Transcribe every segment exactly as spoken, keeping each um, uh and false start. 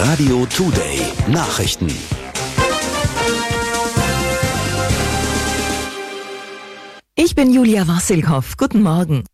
Radio Today Nachrichten. Ich bin Julia Wassilkow. Guten Morgen.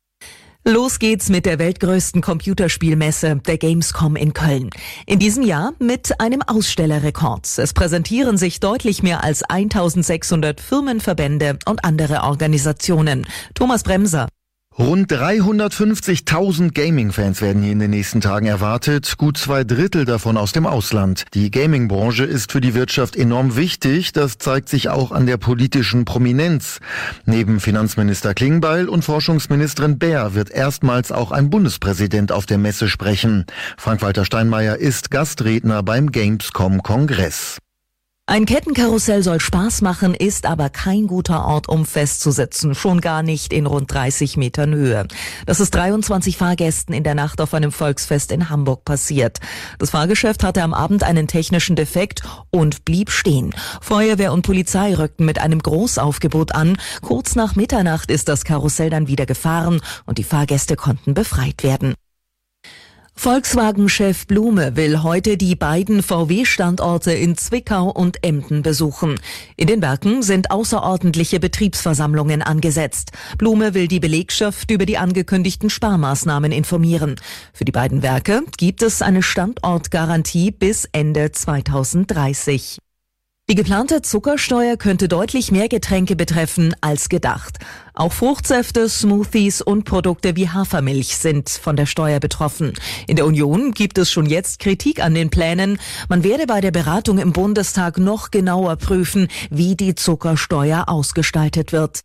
Los geht's mit der weltgrößten Computerspielmesse, der Gamescom in Köln. In diesem Jahr mit einem Ausstellerrekord. Es präsentieren sich deutlich mehr als eintausendsechshundert Firmen, Verbände und andere Organisationen. Thomas Bremser. Rund dreihundertfünfzigtausend Gaming-Fans werden hier in den nächsten Tagen erwartet, gut zwei Drittel davon aus dem Ausland. Die Gaming-Branche ist für die Wirtschaft enorm wichtig, das zeigt sich auch an der politischen Prominenz. Neben Finanzminister Klingbeil und Forschungsministerin Baer wird erstmals auch ein Bundespräsident auf der Messe sprechen. Frank-Walter Steinmeier ist Gastredner beim Gamescom-Kongress. Ein Kettenkarussell soll Spaß machen, ist aber kein guter Ort, um festzusitzen, schon gar nicht in rund dreißig Metern Höhe. Das ist dreiundzwanzig Fahrgästen in der Nacht auf einem Volksfest in Hamburg passiert. Das Fahrgeschäft hatte am Abend einen technischen Defekt und blieb stehen. Feuerwehr und Polizei rückten mit einem Großaufgebot an. Kurz nach Mitternacht ist das Karussell dann wieder gefahren und die Fahrgäste konnten befreit werden. Volkswagen-Chef Blume will heute die beiden V W-Standorte in Zwickau und Emden besuchen. In den Werken sind außerordentliche Betriebsversammlungen angesetzt. Blume will die Belegschaft über die angekündigten Sparmaßnahmen informieren. Für die beiden Werke gibt es eine Standortgarantie bis Ende zweitausenddreißig. Die geplante Zuckersteuer könnte deutlich mehr Getränke betreffen als gedacht. Auch Fruchtsäfte, Smoothies und Produkte wie Hafermilch sind von der Steuer betroffen. In der Union gibt es schon jetzt Kritik an den Plänen. Man werde bei der Beratung im Bundestag noch genauer prüfen, wie die Zuckersteuer ausgestaltet wird.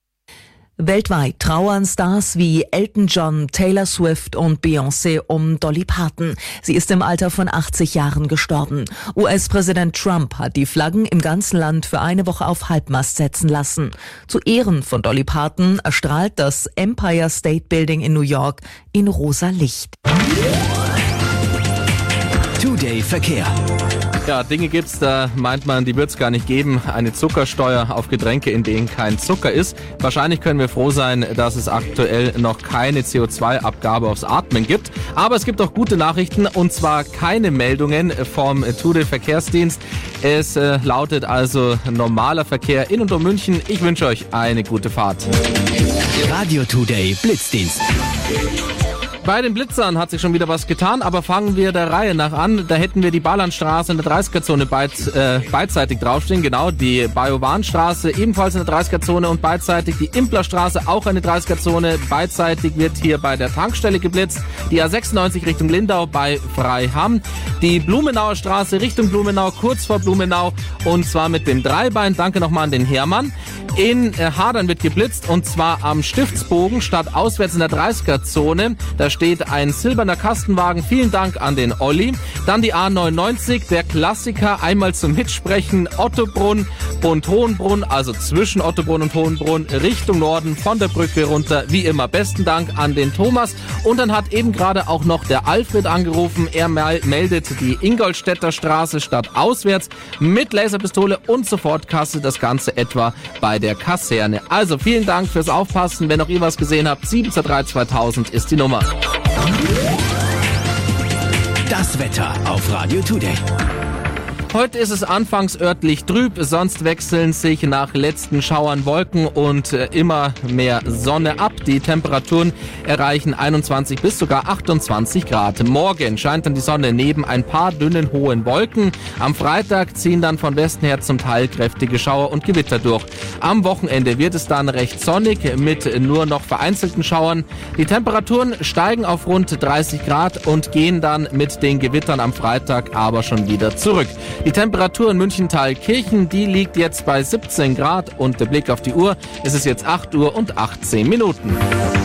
Weltweit trauern Stars wie Elton John, Taylor Swift und Beyoncé um Dolly Parton. Sie ist im Alter von achtzig Jahren gestorben. U S-Präsident Trump hat die Flaggen im ganzen Land für eine Woche auf Halbmast setzen lassen. Zu Ehren von Dolly Parton erstrahlt das Empire State Building in New York in rosa Licht. Today Verkehr. Ja, Dinge gibt's, da meint man, die wird's gar nicht geben. Eine Zuckersteuer auf Getränke, in denen kein Zucker ist. Wahrscheinlich können wir froh sein, dass es aktuell noch keine C O zwei Abgabe aufs Atmen gibt. Aber es gibt auch gute Nachrichten, und zwar keine Meldungen vom Today Verkehrsdienst. Es äh, lautet also normaler Verkehr in und um München. Ich wünsche euch eine gute Fahrt. Radio Today Blitzdienst. Bei den Blitzern hat sich schon wieder was getan, aber fangen wir der Reihe nach an. Da hätten wir die Ballandstraße in der dreißiger-Zone beit, äh, beidseitig draufstehen. Genau, die Bajowanstraße ebenfalls in der dreißiger-Zone und beidseitig. Die Implerstraße auch eine dreißiger-Zone. Beidseitig wird hier bei der Tankstelle geblitzt. Die A sechsundneunzig Richtung Lindau bei Freiham. Die Blumenauer Straße Richtung Blumenau, kurz vor Blumenau, und zwar mit dem Dreibein. Danke nochmal an den Hermann. In äh, Hadern wird geblitzt, und zwar am Stiftsbogen statt auswärts in der dreißiger-Zone. Da steht ein silberner Kastenwagen. Vielen Dank an den Olli. Dann die A neunundneunzig, der Klassiker, einmal zum Mitsprechen, Ottobrunn und Hohenbrunn, also zwischen Ottobrunn und Hohenbrunn, Richtung Norden von der Brücke runter. Wie immer, besten Dank an den Thomas. Und dann hat eben gerade auch noch der Alfred angerufen. Er meldet die Ingolstädter Straße statt auswärts mit Laserpistole und Sofortkasse. Das Ganze etwa bei der Kaserne. Also vielen Dank fürs Aufpassen. Wenn auch ihr was gesehen habt, sieben zwei drei zweitausend ist die Nummer. Das Wetter auf Radio Today. Heute ist es anfangs örtlich trüb, sonst wechseln sich nach letzten Schauern Wolken und äh, immer mehr Sonne ab. Die Temperaturen erreichen einundzwanzig bis sogar achtundzwanzig Grad. Morgen scheint dann die Sonne neben ein paar dünnen hohen Wolken. Am Freitag ziehen dann von Westen her zum Teil kräftige Schauer und Gewitter durch. Am Wochenende wird es dann recht sonnig mit nur noch vereinzelten Schauern. Die Temperaturen steigen auf rund dreißig Grad und gehen dann mit den Gewittern am Freitag aber schon wieder zurück. Die Temperatur in Münchental-Kirchen, die liegt jetzt bei siebzehn Grad, und der Blick auf die Uhr, es ist jetzt acht Uhr und achtzehn Minuten.